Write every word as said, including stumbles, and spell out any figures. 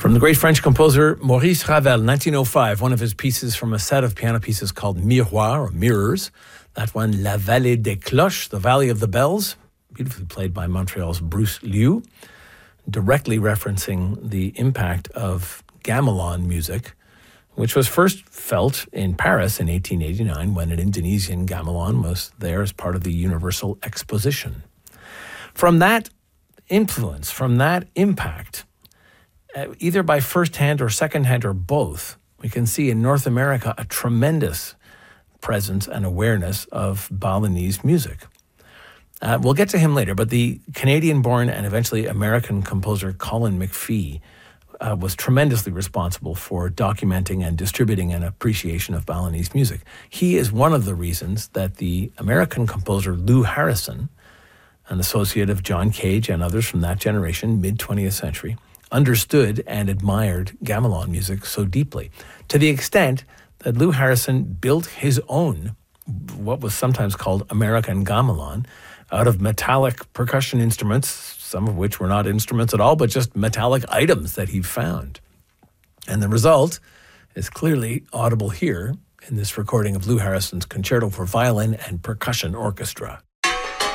From the great French composer Maurice Ravel, nineteen oh five, one of his pieces from a set of piano pieces called Miroir, or Mirrors. That one, La Vallée des Cloches, the Valley of the Bells, beautifully played by Montreal's Bruce Liu, directly referencing the impact of gamelan music, which was first felt in Paris in eighteen eighty-nine when an Indonesian gamelan was there as part of the Universal Exposition. From that influence, from that impact, uh, either by first-hand or second-hand or both, we can see in North America a tremendous presence and awareness of Balinese music. Uh, we'll get to him later, but the Canadian-born and eventually American composer Colin McPhee uh, was tremendously responsible for documenting and distributing an appreciation of Balinese music. He is one of the reasons that the American composer Lou Harrison, an associate of John Cage and others from that generation, mid-twentieth century, understood and admired gamelan music so deeply, to the extent that Lou Harrison built his own, what was sometimes called American gamelan, out of metallic percussion instruments, some of which were not instruments at all, but just metallic items that he found. And the result is clearly audible here in this recording of Lou Harrison's Concerto for Violin and Percussion Orchestra.